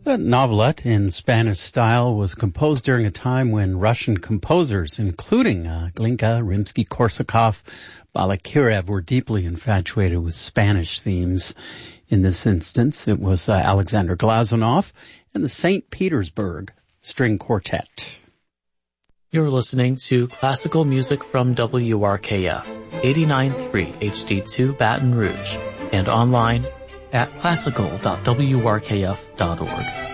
That novelette in Spanish style was composed during a time when Russian composers, including Glinka, Rimsky-Korsakov, Balakirev, were deeply infatuated with Spanish themes. In this instance, it was Alexander Glazunov and the St. Petersburg String Quartet. You're listening to classical music from WRKF, 89.3 HD2 Baton Rouge, and online at classical.wrkf.org.